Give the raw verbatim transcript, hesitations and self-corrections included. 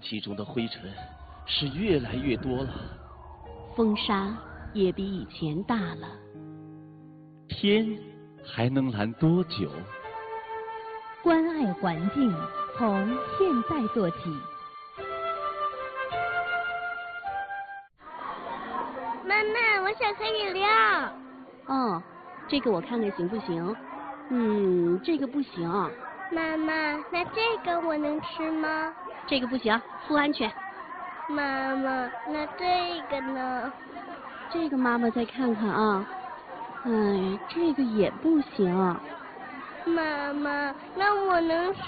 气中的灰尘是越来越多了， 风沙也比以前大了。 天还能蓝多久？ 关爱环境，从现在做起。 妈妈，我想喝饮料。 哦，这个我看看行不行？嗯，这个不行。 妈妈，那这个我能吃吗？ 这个不行，不安全。 妈妈，那这个呢？ 这个妈妈再看看啊。哎，这个也不行。 妈妈，那我能